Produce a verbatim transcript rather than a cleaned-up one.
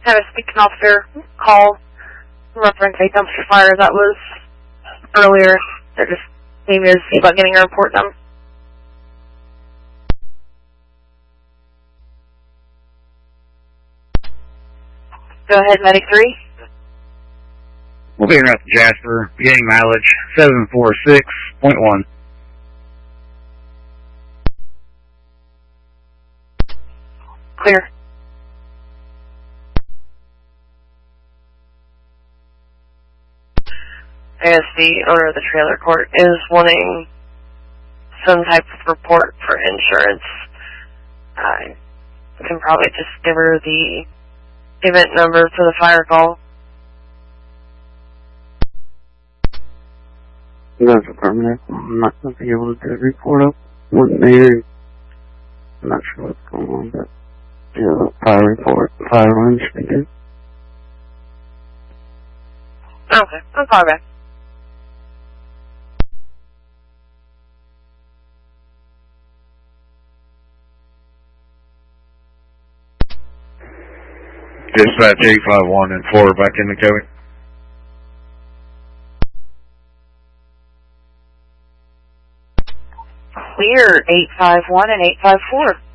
Had a speaking officer call reference a dumpster fire that was earlier. They're just maybe to see about getting a report done. Go ahead, Medic three. We'll be around to Jasper, beginning mileage seven four six point one. Clear. I guess the owner of the trailer court is wanting some type of report for insurance. I can probably just give her the event number for the fire call. That's affirmative. I'm not going to be able to get a report up. Wasn't there. I'm not sure what's going on, but yeah, fire report, fire run should be good. Okay, I'll call back. Dispatch eight five one and four back in the code. Clear eight five one and eight five four.